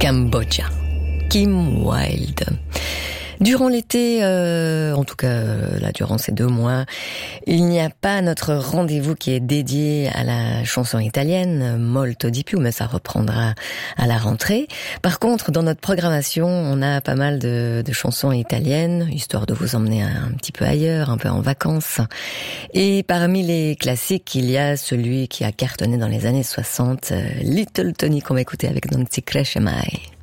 Cambogia. Kim Wilde. Durant l'été, en tout cas là durant ces 2 mois, il n'y a pas notre rendez-vous qui est dédié à la chanson italienne, molto di più, mais ça reprendra à la rentrée. Par contre, dans notre programmation, on a pas mal de chansons italiennes, histoire de vous emmener un petit peu ailleurs, un peu en vacances. Et parmi les classiques, il y a celui qui a cartonné dans les années 60, Little Tony qu'on va écouter avec Non si cresce mai.